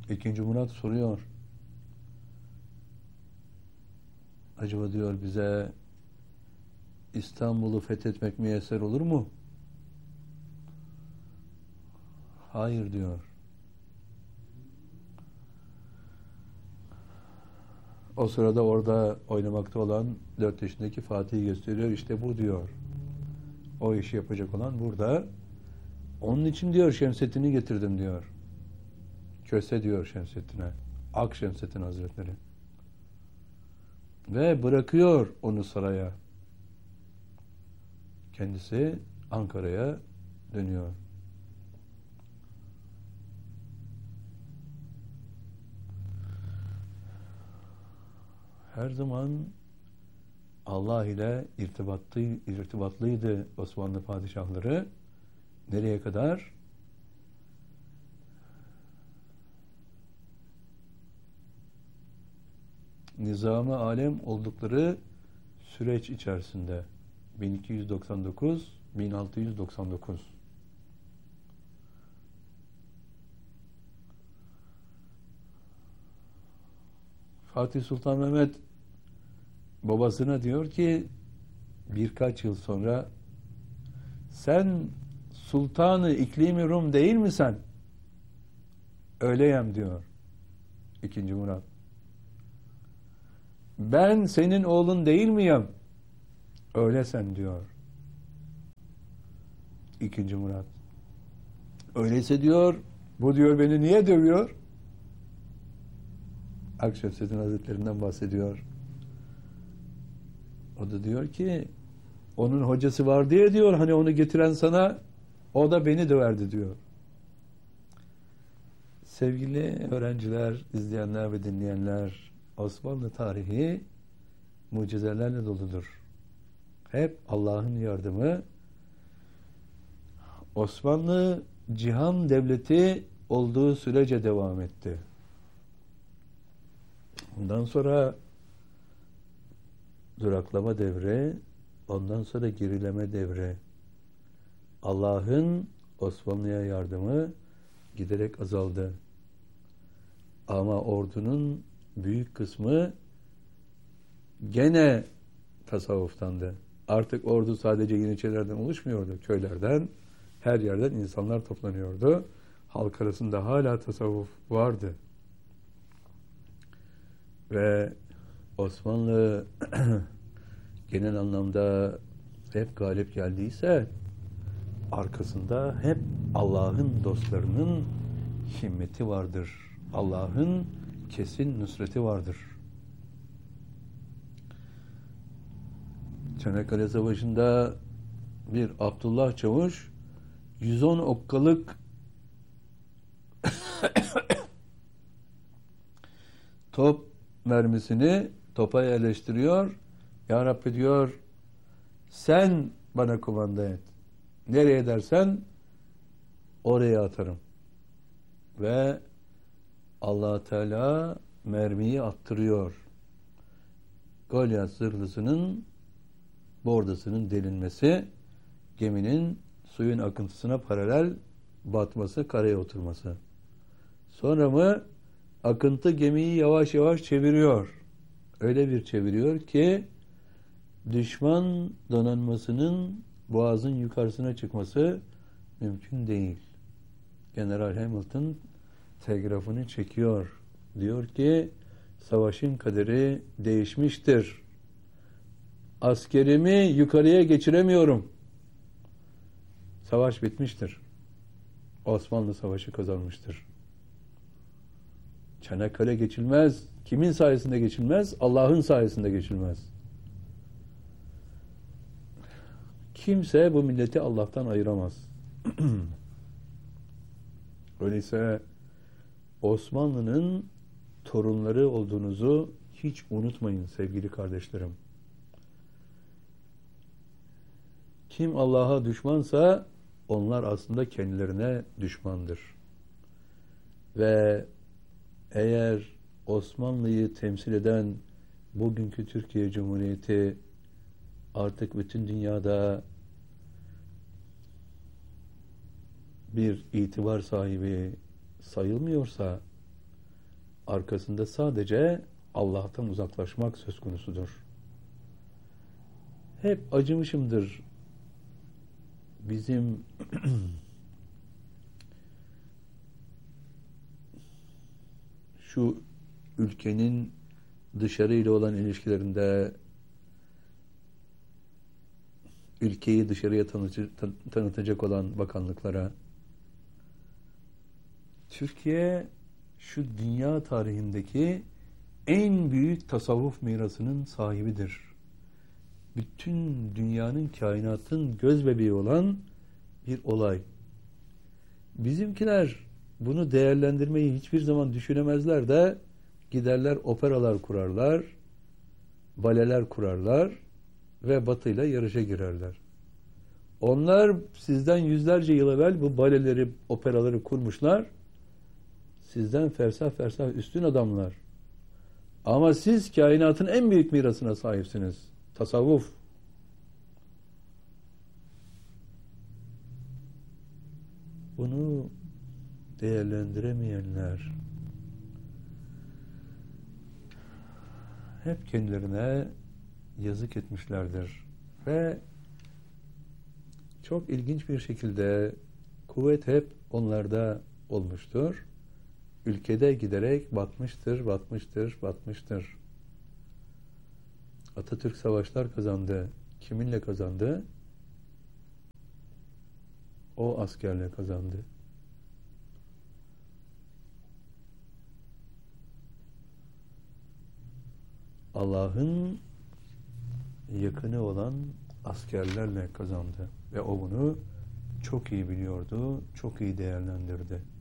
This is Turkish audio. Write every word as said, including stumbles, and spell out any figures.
İkinci Murat soruyor. Acaba diyor bize İstanbul'u fethetmek müyesser olur mu? Hayır diyor. O sırada orada oynamakta olan dört yaşındaki Fatih'i gösteriyor. İşte bu diyor. O işi yapacak olan burada. Onun için diyor Şemsettin'i getirdim diyor. Köse diyor Şemsettin'e. Ak Şemsettin Hazretleri. Ve bırakıyor onu saraya. Kendisi Ankara'ya dönüyor. Her zaman Allah ile irtibatlı, irtibatlıydı Osmanlı padişahları. Nereye kadar? Nizam-ı alem oldukları süreç içerisinde bin iki yüz doksan dokuz - bin altı yüz doksan dokuz. Fatih Sultan Mehmet babasına diyor ki birkaç yıl sonra sen Sultanı İklimi Rum değil mi sen? Öyleyim diyor. İkinci Murat. Ben senin oğlun değil miyim? Öyle sen diyor. İkinci Murat. Öyleyse diyor, bu diyor beni niye dövüyor? Akşemseddin Hazretlerinden bahsediyor. O da diyor ki onun hocası var diye diyor hani onu getiren sana o da beni döverdi diyor. Sevgili öğrenciler, izleyenler ve dinleyenler, Osmanlı tarihi mucizelerle doludur. Hep Allah'ın yardımı. Osmanlı cihan devleti olduğu sürece devam etti. Ondan sonra duraklama devri, ondan sonra gerileme devri. Allah'ın Osmanlı'ya yardımı giderek azaldı. Ama ordunun büyük kısmı gene tasavvuftandı. Artık ordu sadece Yeniçerilerden oluşmuyordu. Köylerden, her yerden insanlar toplanıyordu. Halk arasında hala tasavvuf vardı. Ve Osmanlı genel anlamda hep galip geldiyse arkasında hep Allah'ın dostlarının himmeti vardır. Allah'ın kesin nusreti vardır. Çanakkale Savaşı'nda bir Abdullah Çavuş yüz on okkalık top mermisini topa yerleştiriyor. Ya Rabbi diyor sen bana kumanda et. Nereye dersen oraya atarım. Ve Allah Teala mermiyi attırıyor. Golyat zırhlısının bordasının delinmesi, geminin suyun akıntısına paralel batması, karaya oturması. Sonra mı akıntı gemiyi yavaş yavaş çeviriyor. Öyle bir çeviriyor ki düşman donanmasının boğazın yukarısına çıkması mümkün değil. General Hamilton telgrafını çekiyor. Diyor ki savaşın kaderi değişmiştir. Askerimi yukarıya geçiremiyorum. Savaş bitmiştir. Osmanlı savaşı kazanmıştır. Çanakkale geçilmez. Kimin sayesinde geçilmez? Allah'ın sayesinde geçilmez. Kimse bu milleti Allah'tan ayıramaz. Öyleyse Osmanlı'nın torunları olduğunuzu hiç unutmayın sevgili kardeşlerim. Kim Allah'a düşmansa onlar aslında kendilerine düşmandır. Ve eğer Osmanlı'yı temsil eden bugünkü Türkiye Cumhuriyeti artık bütün dünyada bir itibar sahibi sayılmıyorsa arkasında sadece Allah'tan uzaklaşmak söz konusudur. Hep acımışımdır bizim şu ülkenin dışarıyla olan ilişkilerinde, ülkeyi dışarıya tanıtı, tanıtacak olan bakanlıklara. Türkiye şu dünya tarihindeki en büyük tasavvuf mirasının sahibidir. Bütün dünyanın, kainatın göz bebeği olan bir olay. Bizimkiler bunu değerlendirmeyi hiçbir zaman düşünemezler de giderler operalar kurarlar, baleler kurarlar ve Batı'yla yarışa girerler. Onlar sizden yüzlerce yıl evvel bu baleleri, operaları kurmuşlar. Sizden fersah fersah üstün adamlar. Ama siz kainatın en büyük mirasına sahipsiniz. Tasavvuf. Bunu değerlendiremeyenler hep kendilerine yazık etmişlerdir. Ve çok ilginç bir şekilde kuvvet hep onlarda olmuştur. Ülkede giderek batmıştır, batmıştır, batmıştır. Atatürk savaşlar kazandı. Kiminle kazandı? O askerle kazandı. Allah'ın yakını olan askerlerle kazandı. Ve o bunu çok iyi biliyordu, çok iyi değerlendirdi.